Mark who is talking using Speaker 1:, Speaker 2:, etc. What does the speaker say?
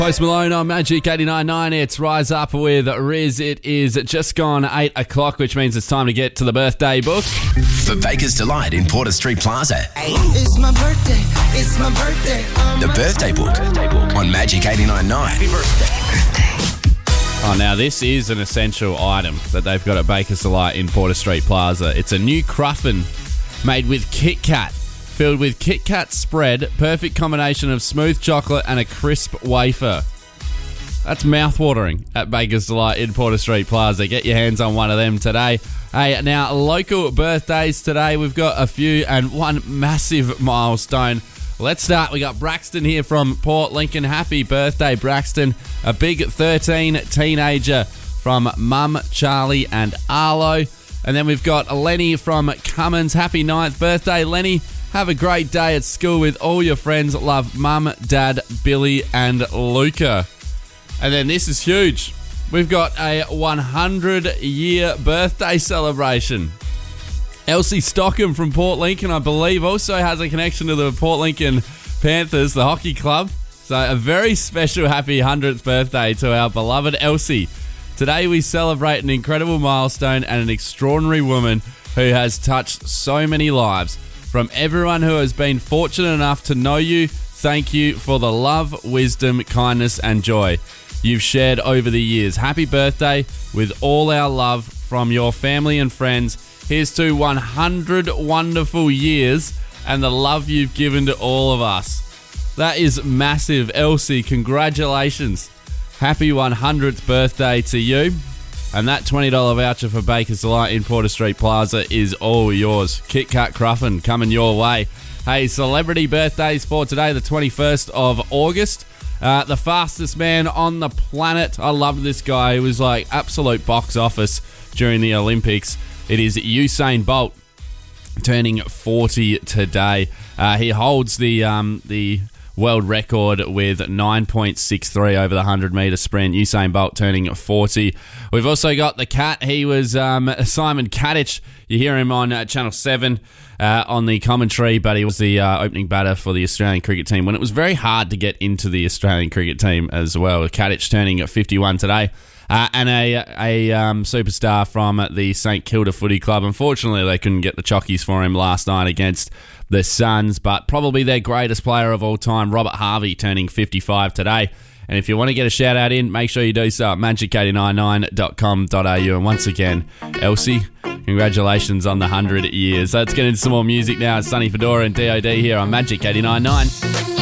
Speaker 1: Post Malone on Magic 89.9. It's Rise Up with Riz. It is just gone 8 o'clock, which means it's time to get to the birthday book.
Speaker 2: For Baker's Delight in Porter Street Plaza.
Speaker 3: It's my birthday. It's my birthday.
Speaker 2: The birthday book on Magic 89.9. Happy birthday.
Speaker 1: Oh, now this is an essential item that they've got at Baker's Delight in Porter Street Plaza. It's a new cruffin made with Kit Kat, filled with Kit Kat spread, perfect combination of smooth chocolate and a crisp wafer. That's mouth-watering at Baker's Delight in Porter Street Plaza. Get your hands on one of them today. Hey, now, local birthdays today. We've got a few and one massive milestone. Let's start. We got Braxton here from Port Lincoln. Happy birthday, Braxton. A big 13 teenager from Mum, Charlie and Arlo. And then we've got Lenny from Cummins. Happy 9th birthday, Lenny. Have a great day at school with all your friends. Love, Mum, Dad, Billy and Luca. And then this is huge. We've got a 100-year birthday celebration. Elsie Stockham from Port Lincoln, I believe, also has a connection to the Port Lincoln Panthers, the hockey club. So a very special happy 100th birthday to our beloved Elsie. Today we celebrate an incredible milestone and an extraordinary woman who has touched so many lives. From everyone who has been fortunate enough to know you, thank you for the love, wisdom, kindness and joy you've shared over the years. Happy birthday with all our love from your family and friends. Here's to 100 wonderful years and the love you've given to all of us. That is massive, Elsie. Congratulations. Happy 100th birthday to you. And that $20 voucher for Baker's Delight in Porter Street Plaza is all yours. Kit Kat Cruffin coming your way. Hey, celebrity birthdays for today, the 21st of August. The fastest man on the planet. I love this guy. He was like absolute box office during the Olympics. It is Usain Bolt, turning 40 today. He holds the world record with 9.63 over the 100-metre sprint. Usain Bolt turning 40. We've also got the Cat. He was Simon Katich. You hear him on Channel 7 on the commentary, but he was the opening batter for the Australian cricket team when it was very hard to get into the Australian cricket team as well. Katich turning 51 today. And a superstar from the St Kilda Footy Club. Unfortunately, they couldn't get the chockies for him last night against the Suns, but probably their greatest player of all time, Robert Harvey, turning 55 today. And if you want to get a shout-out in, make sure you do so at magic899.com.au. And once again, Elsie, congratulations on the 100 years. Let's get into some more music now. It's Sonny Fedora and DOD here on Magic 89.9.